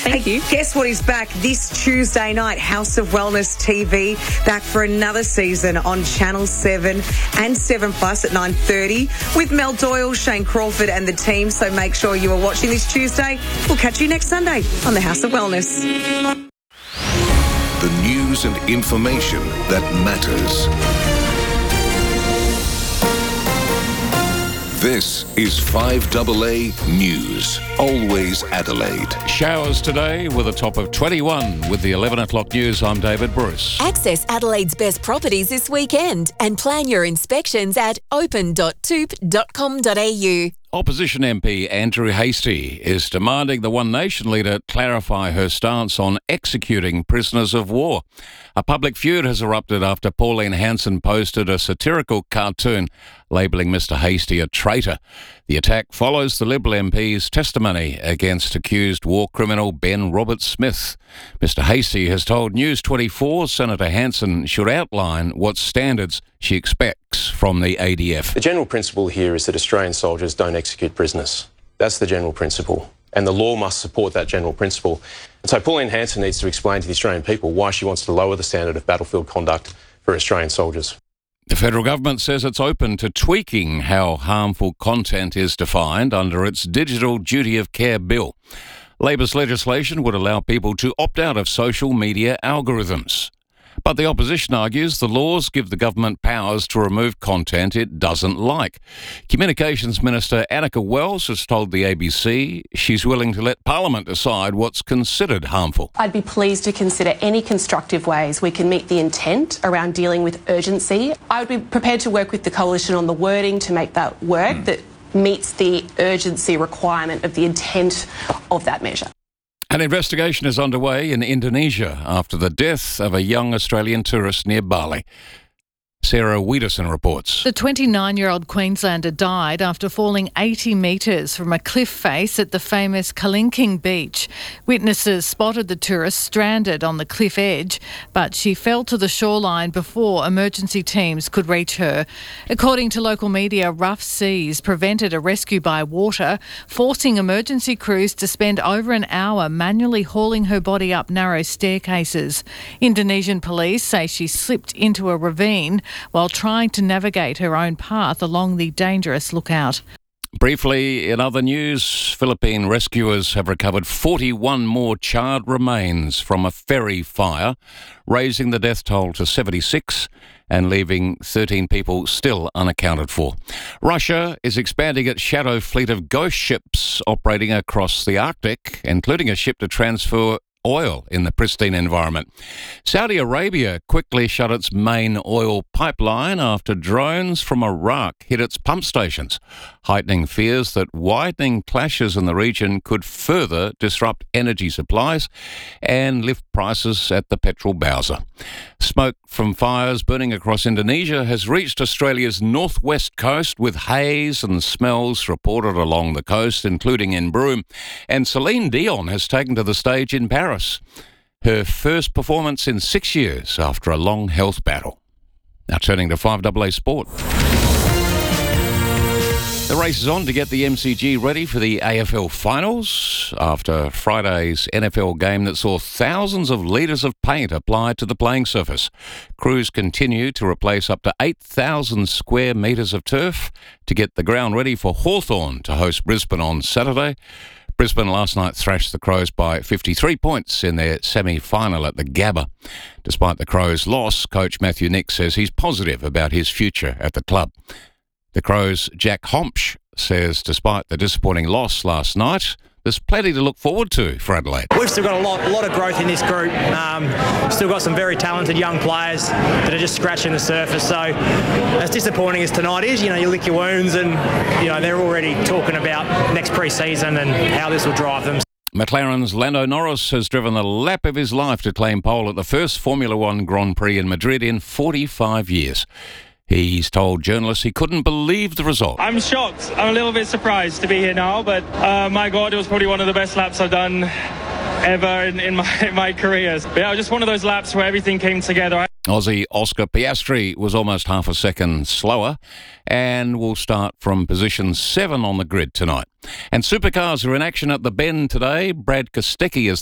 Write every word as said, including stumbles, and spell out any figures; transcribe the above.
Thank hey, you. Guess what is back this Tuesday night? House of Wellness T V back for another season on Channel seven and seven Plus at nine thirty with Mel Doyle, Shane Crawford and the team. So make sure you are watching this Tuesday. We'll catch you next Sunday on the House of Wellness. The news and information that matters. This is five A A News. Always Adelaide. Showers today with a top of twenty-one. With the eleven o'clock news, I'm David Bruce. Access Adelaide's best properties this weekend and plan your inspections at open dot toop dot com dot a u. Opposition M P Andrew Hastie is demanding the One Nation leader clarify her stance on executing prisoners of war. A public feud has erupted after Pauline Hanson posted a satirical cartoon labelling Mister Hastie a traitor. The attack follows the Liberal M P's testimony against accused war criminal Ben Roberts-Smith. Mister Hastie has told News twenty-four Senator Hanson should outline what standards she expects from the A D F. The general principle here is that Australian soldiers don't execute prisoners. That's the general principle. And the law must support that general principle. And so Pauline Hanson needs to explain to the Australian people why she wants to lower the standard of battlefield conduct for Australian soldiers. The federal government says it's open to tweaking how harmful content is defined under its Digital Duty of Care bill. Labor's legislation would allow people to opt out of social media algorithms. But the opposition argues the laws give the government powers to remove content it doesn't like. Communications Minister Annika Wells has told the A B C she's willing to let Parliament decide what's considered harmful. I'd be pleased to consider any constructive ways we can meet the intent around dealing with urgency. I would be prepared to work with the Coalition on the wording to make that work mm. that meets the urgency requirement of the intent of that measure. An investigation is underway in Indonesia after the death of a young Australian tourist near Bali. Sarah Wiederson reports. The twenty-nine-year-old Queenslander died after falling eighty metres from a cliff face at the famous Kalinking beach. Witnesses spotted the tourist stranded on the cliff edge, but she fell to the shoreline before emergency teams could reach her. According to local media, rough seas prevented a rescue by water, forcing emergency crews to spend over an hour manually hauling her body up narrow staircases. Indonesian police say she slipped into a ravine while trying to navigate her own path along the dangerous lookout. Briefly, in other news, Philippine rescuers have recovered forty-one more charred remains from a ferry fire, raising the death toll to seventy-six and leaving thirteen people still unaccounted for. Russia is expanding its shadow fleet of ghost ships operating across the Arctic, including a ship to transfer oil in the pristine environment. Saudi Arabia quickly shut its main oil pipeline after drones from Iraq hit its pump stations, heightening fears that widening clashes in the region could further disrupt energy supplies and lift prices at the petrol bowser. Smoke from fires burning across Indonesia has reached Australia's northwest coast, with haze and smells reported along the coast, including in Broome. And Celine Dion has taken to the stage in Paris, her first performance in six years after a long health battle. Now turning to five A A Sport. The race is on to get the M C G ready for the A F L finals after Friday's N F L game that saw thousands of litres of paint applied to the playing surface. Crews continue to replace up to eight thousand square metres of turf to get the ground ready for Hawthorn to host Brisbane on Saturday. Brisbane last night thrashed the Crows by fifty-three points in their semi-final at the Gabba. Despite the Crows' loss, coach Matthew Nick says he's positive about his future at the club. The Crows' Jack Hompsch says despite the disappointing loss last night, there's plenty to look forward to for Adelaide. We've still got a lot, a lot of growth in this group. Um, still got some very talented young players that are just scratching the surface. So as disappointing as tonight is, you know, you lick your wounds and, you know, they're already talking about next pre-season and how this will drive them. McLaren's Lando Norris has driven the lap of his life to claim pole at the first Formula One Grand Prix in Madrid in forty-five years. He's told journalists he couldn't believe the result. I'm shocked. I'm a little bit surprised to be here now, but uh, my God, it was probably one of the best laps I've done ever in, in, my, in my career. But yeah, just one of those laps where everything came together. Aussie Oscar Piastri was almost half a second slower and will start from position seven on the grid tonight. And supercars are in action at the Bend today. Brad Kostecki is